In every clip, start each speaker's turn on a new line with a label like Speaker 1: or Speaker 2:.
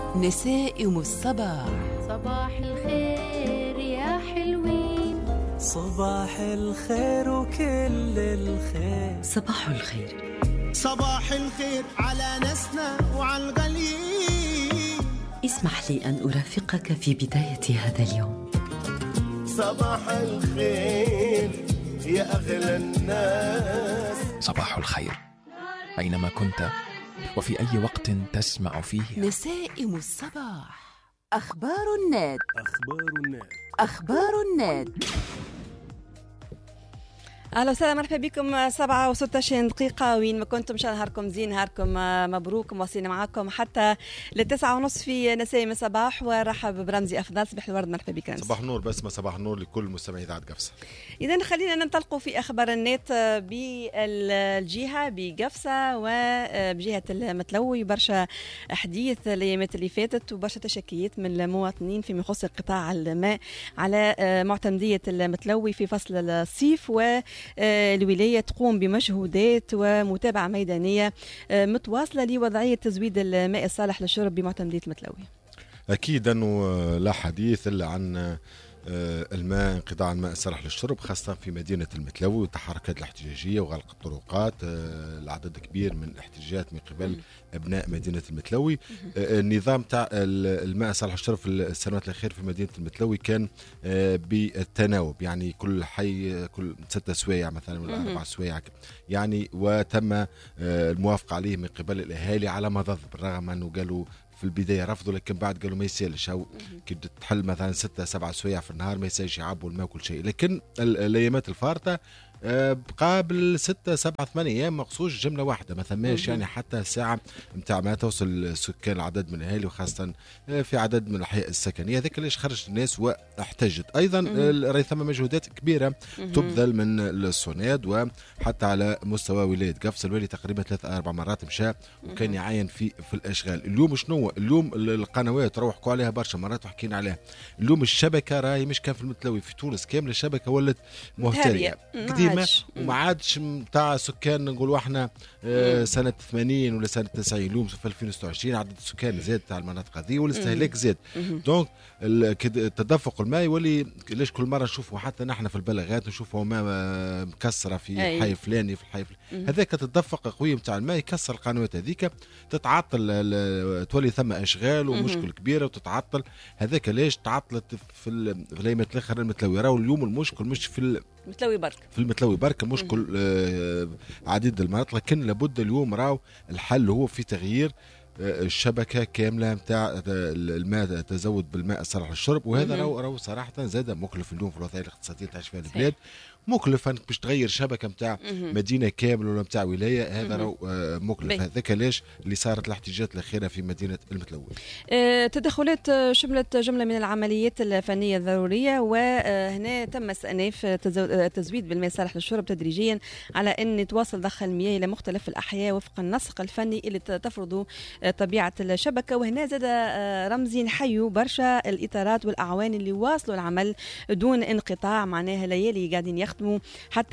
Speaker 1: نسائم الصباح.
Speaker 2: صباح الخير يا حلوين،
Speaker 3: صباح الخير وكل الخير.
Speaker 1: صباح الخير،
Speaker 4: صباح الخير على ناسنا وعلى الغاليين.
Speaker 1: اسمح لي أن أرافقك في بداية هذا اليوم.
Speaker 4: صباح الخير يا أغلى الناس.
Speaker 5: صباح الخير أينما كنت وفي أي وقت تسمع فيه.
Speaker 1: نسائم الصباح. أخبار الناد.
Speaker 3: أخبار الناد.
Speaker 6: اهلا وسهلا، مرحبا بكم. 7:16 دقيقة وين ما كنتم، ان شاء الله نهاركم زين، نهاركم مبروك، مواصلين معاكم حتى ل9:30 في نسائم الصباح. ورحب برمزي افضل. صباح الورد، مرحبا بك رمزي.
Speaker 7: صباح النور بسمة، صباح النور لكل مستمعي إذاعة قفصة.
Speaker 6: اذا خلينا ننطلقوا في اخبار النت بالجهة بقفصة وبجهة المتلوي. برشا حديث الايامات اللي فاتت وبرشا تشكيات من المواطنين فيما يخص قطاع الماء على معتمدية المتلوي في فصل الصيف، والولاية تقوم بمجهودات ومتابعة ميدانية متواصلة لوضعية تزويد الماء الصالح للشرب بمعتمدية المتلوي.
Speaker 7: أكيد أنه لا حديث إلا عن الماء، انقطاع الماء الصالح للشرب خاصة في مدينة المتلوي والتحركات الاحتجاجية وغلق الطرقات. العدد كبير من الاحتجاجات من قبل أبناء مدينة المتلوي. النظام تاع الماء الصالح للشرب في السنوات الأخيرة في مدينة المتلوي كان بالتناوب، يعني كل حي كل 6 سوايع مثلا ولا 4 سوايع يعني، وتم الموافقة عليه من قبل الأهالي على مضض، بالرغم أنه قالوا في البداية رفضوا، لكن بعد قالوا ما يسالش، أو كي تحل مثلا 6-7 سوايع في النهار ما يسالش يعبوا الماء وكل شيء. لكن الأيامات الفارطة قابل 6-7-8 أيام مقصوش جملة واحدة، ما ثماش يعني حتى ساعة متاع ما توصل سكان العدد من الأهالي، وخاصة في عدد من الأحياء السكنية. هذاك ليش خرجت الناس واحتجت. أيضا راهي ثم مجهودات كبيرة تبذل من الصناد، وحتى على مستوى ولاية قفص الوالي تقريبا 3-4 مرات مشى وكان يعاين في الأشغال. اليوم شنو؟ اليوم القنوات روحكوا عليها برشا مرات وحكينا عليها. اليوم الشبكة راهي مش كان في المتلوي، في تونس كامل الشبكة ولت مهترية وما عادش متاع سكان نقولوا احنا سنة 80 ولا سنة 90. اليوم في 2026 عدد السكان زاد تاع المناطق هذه والاستهلاك زاد. دونك التدفق الماء يولي ليش كل مرة نشوفوا حتى نحن في البلاغات نشوفوا ماء مكسرة في حي فلاني في الحي فلاني. هذاك التدفق قوي متاع الماء يكسر القنوات هذيك، تتعطل، تولي ثم اشغال ومشكل كبيرة وتتعطل. هذاك ليش تعطلت في الايامات الاخرى المتلوي. راهو اليوم المشكل مش في المتلوي برك مشكل عديد المناطق، لكن لابد اليوم راهو الحل هو في تغيير الشبكة كاملة متاع الماء، تزود بالماء الصالح للشرب. وهذا راهو صراحة زاد مكلف اليوم في الوضعية الاقتصادية اللي تعيش فيها البلاد. مكلف انك باش تغير شبكه متاع مدينه كامله ولا متاع ولايه، هذا راهو مكلف. هذاك ليش اللي صارت الاحتجاجات الاخيره في مدينه المتلوي.
Speaker 6: تدخلات شملت جمله من العمليات الفنيه الضروريه، وهنا تم استئناف تزويد بالماء الصالح للشرب تدريجيا على ان يتواصل ضخ المياه الى مختلف الاحياء وفق النسق الفني اللي تفرضه طبيعه الشبكه. وهنا زاد رمزي نحيوا برشا الاطارات والاعوان اللي واصلوا العمل دون انقطاع، معناها ليالي قاعدين يخدموا حتى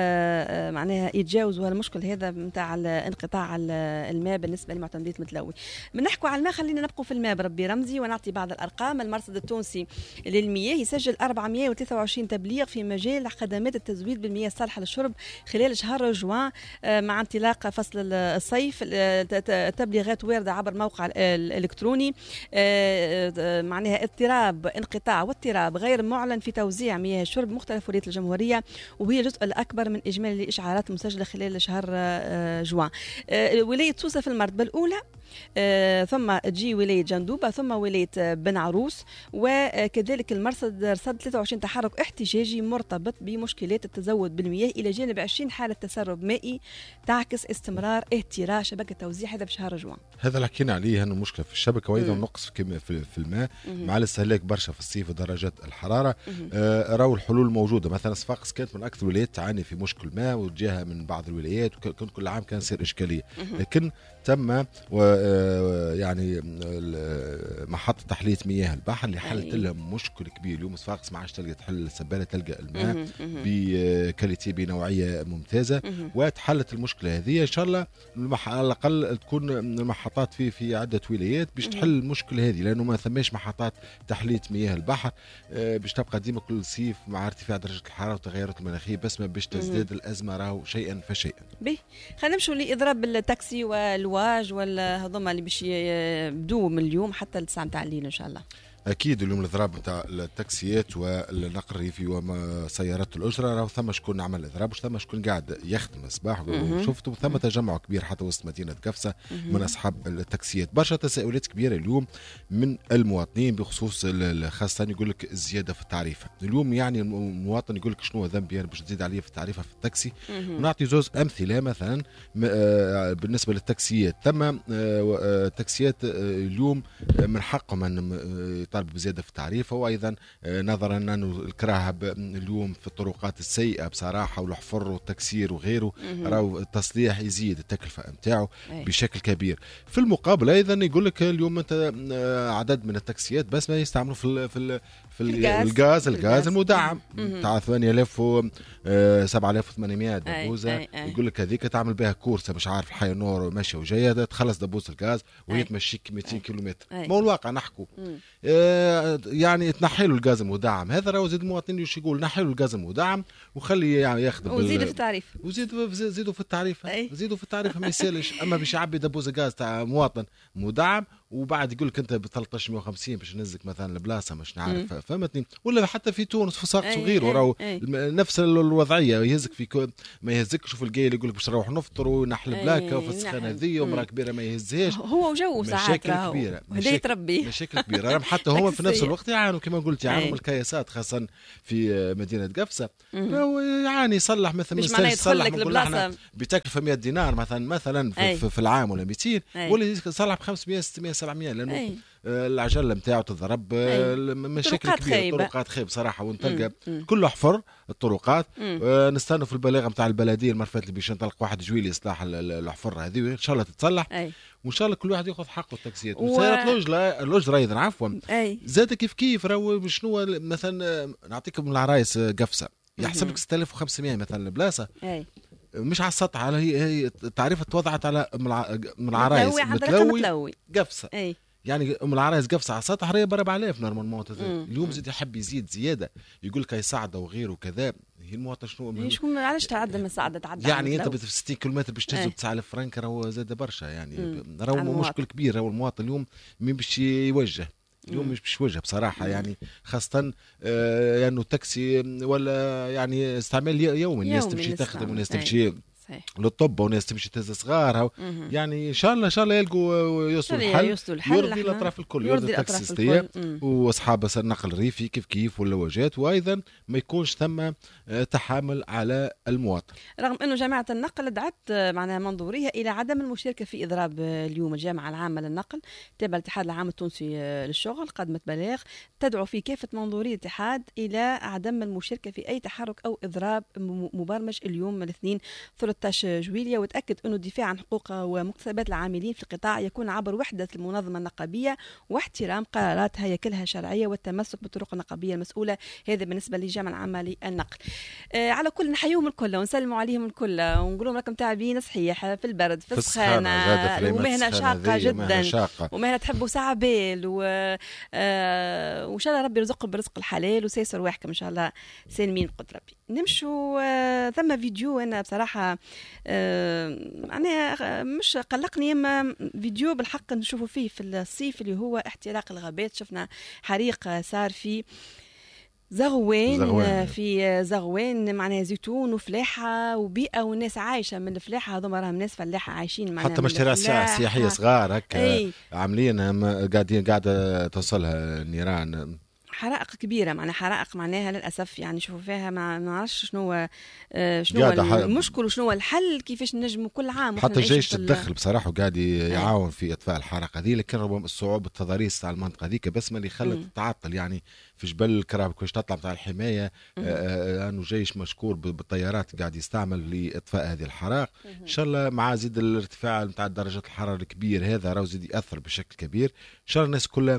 Speaker 6: معناها يتجاوزوا المشكل هذا نتاع انقطاع الماء بالنسبه لمعتمديه متلوي. بنحكوا على الماء، خلينا نبقوا في الماء بربي رمزي ونعطي بعض الارقام. المرصد التونسي للمياه يسجل 423 تبليغ في مجال خدمات التزويد بالمياه الصالحه للشرب خلال شهر جوان مع انطلاق فصل الصيف. التبليغات وارده عبر موقع الالكتروني، معناها اضطراب انقطاع واضطراب غير معلن في توزيع مياه الشرب مختلف ولايات الجمهوريه، وهي الجزء الأكبر من إجمالي الإشعارات المسجلة خلال شهر جوان. ولاية سوسة في المرتبة الأولى، ثم تجي ولاية جندوبة، ثم ولاية بن عروس. وكذلك المرصد رصد 23 تحرك احتجاجي مرتبط بمشكلات التزود بالمياه إلى جانب 20 حالة تسرب مائي تعكس استمرار اهتراء شبكة توزيع هذا بشهر جوان.
Speaker 7: هذا اللي حكينا عليه أنه مشكلة في الشبكة، وأيضا نقص في الماء مع الاستهلاك برشا في الصيف ودرجات الحرارة. راهو الحلول موجودة. مثلا صفاقس كانت من أكثر الولايات تعاني في مشكل ماء، وجاها من بعض الولايات، كل عام كان يصير إشكالية. لكن تم يعني محطة تحلية مياه البحر اللي حلت لهم مشكل كبير. اليوم صفاقس ما عادش تلقى تحل السبالة، تلقى الماء بكاليتي بنوعية ممتازة، وتحلت المشكلة هذه. إن شاء الله على الأقل تكون المحطات في عدة ولايات باش تحل المشكلة هذه، لأنه ما ثماش محطات تحلية مياه البحر باش تبقى ديما كل صيف مع ارتفاع درجة الحرارة والتغيرات المناخية، بس ما باش تزداد الأزمة راهو شيئا فشيئا.
Speaker 6: به خلينا نمشوا لإضراب التاكسي والواج ولا هذوما اللي باش يبدو من اليوم حتى الساعة متاع الليل إن شاء الله.
Speaker 7: اكيد اليوم الاضراب نتاع التاكسيات والنقل الريفي وسيارات الاجره راهو ثم شكون عمل اضراب وثم شكون قاعد يخدم الصباح. شفتوا ثم تجمع كبير حتى وسط مدينه قفصه من اصحاب التاكسيات. برشا تساؤلات كبيره اليوم من المواطنين بخصوص خاصه يقول لك الزياده في التعريفه. اليوم يعني المواطن يقول لك شنو ذنبي انا باش تزيد عليا في التعريفه في التاكسي. ونعطي زوز امثله مثلا بالنسبه للتاكسيات. ثم تاكسيات اليوم من حقهم ان طالب بزيادة في التعريفة، وأيضا نظرا أنه الكراهة اليوم في الطرقات السيئة بصراحة والحفر والتكسير وغيره، راهو التصليح يزيد التكلفة متاعه بشكل كبير. في المقابل أيضا يقول لك اليوم أنت عدد من التاكسيات بس ما يستعملوا في الغاز المدعم تاع 8000 و 7800 دبوزة. يقول لك هذيك تعمل بها كورسة مش عارف الحي النور ماشية وجاية تخلص دبوس الغاز وهي تمشيك 200 كيلومتر. ما هو الواقع نحكوا يعني تنحيلوا الغاز المدعم هذا. راهو زيد المواطنين يش يقول نحيلوا الغاز المدعم وخلي يعني ياخذ
Speaker 6: وزيدوا في التعريف
Speaker 7: زيدوا في التعريف زيدوا في التعريف ما يسالش. اما باش يعبي دبوز غاز تاع مواطن مدعم وبعد يقول لك انت ب 1350 باش ننزك مثلا البلاصه مش نعرف فهمتني. ولا حتى في تونس في صاقس وغيره راهو نفس الوضعيه يهزك في ما يهزك. شوف الجاي اللي يقول لك باش نروح نفطر ونحل بلاكه وفي السخانه هذه ومراه كبيره ما يهزهاش.
Speaker 6: هو وجو ساعات راهو
Speaker 7: كبيره
Speaker 6: هدايه ربي
Speaker 7: مشاكل كبيره حتى هما في نفس الوقت يعانوا كما قلت يعانوا من الكياسات خاصه في مدينه قفصه. راهو يعني يصلح مثلا
Speaker 6: يصلح البلاصه
Speaker 7: بتكلفه 100 دينار مثلا في العام ولا 200 ولا يصلح ب 500 600 700 لانه العجله نتاعو تضرب مشاكل كبيره. طرقات خيب صراحه ونتلقى كله حفر الطرقات. نستنوا في البلاغه نتاع البلديه المرفات اللي باش نطلق واحد جويلي يصلاح الحفر هذه ان شاء الله تتصلح وان شاء الله كل واحد ياخذ حقه التاكسيات وسيارات الاجره ايضا عفوا زاد كيف راهو شنو مثلا نعطيكم العرايس قفصه يحسب لك 6500 مثلا البلاصه مش على السطح على هي التعريفه توضعت على من العرايس متلوي قفصه يعني العرايس قفصه على السطح راهي ب 4000 نورمالمون. اليوم زيد يحب يزيد زياده يقول لك يساعده وغيره وكذا. هي المواطن
Speaker 6: شنو علاش تعدى مساعده تعدى
Speaker 7: يعني انت في 60 كيلومتر باش تهز ب 9000 فرنك راهو زاد برشا يعني راهو مشكل كبير. راهو المواطن اليوم مين باش يوجه اليوم مش بوجه بصراحة يعني خاصة يعني التاكسي ولا يعني استعمال يومي. الناس تمشي تخدم والناس تمشي للطب وناس تمشي تهز صغارها يعني ان شاء الله يلقوا يوصلوا الحل يرضي الاطراف الكل يرضي التاكسيستيه واصحاب النقل الريفي كيف واللواجات وايضا ما يكونش ثم تحامل على المواطن.
Speaker 6: رغم انه جامعه النقل دعت معناها منظوريها الى عدم المشاركه في اضراب اليوم. الجامعه العامه للنقل تابع الاتحاد العام التونسي للشغل قدمت بلاغ تدعو في كافه منظوري الاتحاد الى عدم المشاركه في اي تحرك او اضراب مبرمج اليوم الاثنين 13 جويلية. وتأكد أنه الدفاع عن حقوق ومكتسبات العاملين في القطاع يكون عبر وحدة المنظمة النقابية واحترام قرارات هيكلها شرعية والتمسك بالطرق النقابية المسؤولة. هذا بالنسبة للجامعة العامة للنقل. على كل نحييهم الكل ونسلموا عليهم الكل ونقول لهم راكم تعبين صحيح في البرد في السخانة ومهنة شاقة جدا ومهنة تحبوا ساعة بال وإن شاء الله ربي يرزقكم برزق الحلال وسيسر واحكم إن شاء الله سالمين بقدر ربي. نمشوا ثم فيديو أنا بصراحة أنا مش قلقني أما فيديو بالحق نشوفوا فيه في الصيف اللي هو احتراق الغابات. شفنا حريق صار في زغوان في زغوان معناها زيتون وفلاحة وبيئة والناس عايشة من الفلاحة. هذوما راهم ناس فلاحة عايشين معناها
Speaker 7: حتى مشاريع سياحية صغار هكا عاملين قاعدة توصلها النيران
Speaker 6: حرائق كبيره، معناها حرائق معناها للاسف يعني شوفوا فيها ما نعرفش شنو هو المشكل وشنو هو الحل، كيفاش نجموا كل عام
Speaker 7: حتى الجيش تدخل بصراحه وقاعد يعاون في اطفاء الحرائق هذه، لكن ربما الصعوبه التضاريس على المنطقه هذيك بس ما اللي خلت التعطل يعني في جبل الكراب كوش تطلع بتاع الحمايه انه جيش مشكور بالطيارات قاعد يستعمل لاطفاء هذه الحرائق. ان شاء الله مع زيد الارتفاع نتاع درجات الحراره الكبير هذا راهو زيد ياثر بشكل كبير. ان شاء الله الناس كلها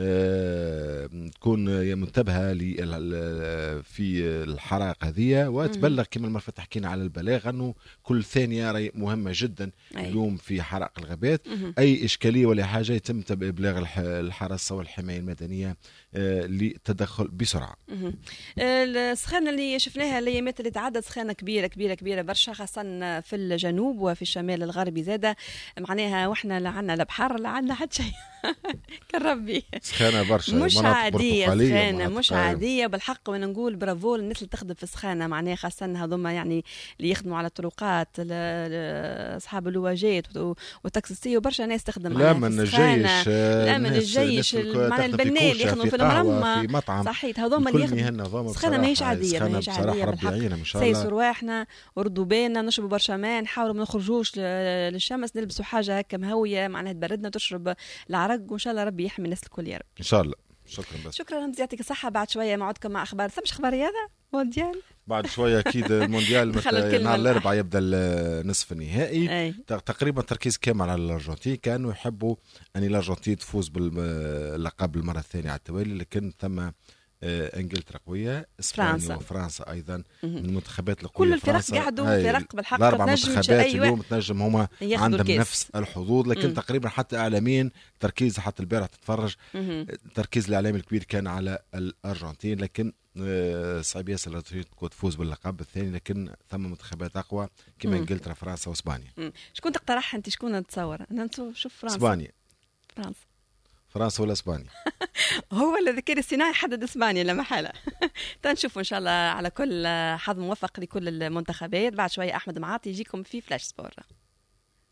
Speaker 7: تكون منتبهه في الحرائق هذه وتبلغ كما المرة حكينا على البلاغ انه كل ثانيه مهمه جدا اليوم في حرائق الغابات. اي اشكاليه ولا حاجه يتم ابلاغ الحراسه والحمايه المدنيه للتدخل بسرعه.
Speaker 6: السخانه اللي شفناها الايامات اللي تعدت سخانه كبيره كبيره كبيره برشا، خاصه في الجنوب وفي الشمال الغربي زاده، معناها واحنا لا عندنا لا بحر لا عندنا حتى شيء. كربي
Speaker 7: سخانه برشا،
Speaker 6: مش عاديه سخانه، مش عاديه بالحق. وانا نقول برافو للناس اللي تخدم في السخانه، معناها خاصه هذوما يعني اللي يخدموا على الطرقات، اصحاب اللواجات والتاكسيسيه وبرشا ناس تخدم على السخانه، الامن الجيش معناها البناء اللي يخدموا في المرمى
Speaker 7: في مطعم،
Speaker 6: صحيح هذوما اللي يخدموا سخانه ماهيش عاديه، ماهيش عاديه بالحق. سيسوا رواحنا وردوا بالنا، نشربوا برشا ماء، نحاولوا ما نخرجوش للشمس، نلبسوا حاجه هكا مهويه معناها تبردنا، تشرب العرق، وان شاء الله ربي يحمي الناس الكل يا رب
Speaker 7: ان شاء الله. شكرا بس.
Speaker 6: شكرا رمزي، يعطيك الصحه. بعد شويه موعدكم مع اخبار ثمش اخبار رياضه مونديال
Speaker 7: بعد شويه اكيد المونديال نهار الاربعاء يبدا النصف النهائي. تقريبا تركيز كامل على الارجنتين، كانوا يحبوا ان الارجنتين تفوز باللقب المره الثانيه على التوالي، لكن ثم انجلترا قويه، اسبانيا وفرنسا ايضا من المنتخبات القويه.
Speaker 6: كل الفرق قاعدوا فرق بالحق،
Speaker 7: الاربع منتخبات اليوم تنجم هما عندهم نفس الحظوظ، لكن تقريبا حتى اعلاميا تركيز حتى البارح تتفرج التركيز الاعلامي الكبير كان على الارجنتين، لكن صعب ياسر الارجنتين تفوز باللقب الثاني، لكن ثم منتخبات اقوى كما انجلترا فرنسا واسبانيا.
Speaker 6: شكون تقترح انت؟ شكون تصور؟ انا نشوف فرنسا.
Speaker 7: اسبانيا.
Speaker 6: فرنسا
Speaker 7: ولا اسبانيا؟
Speaker 6: هو الذكاء الصناعي حدد اسبانيا لا محاله. تنشوفوا ان شاء الله على كل حظ موفق لكل المنتخبات. بعد شويه احمد معاطي يجيكم في فلاش سبور.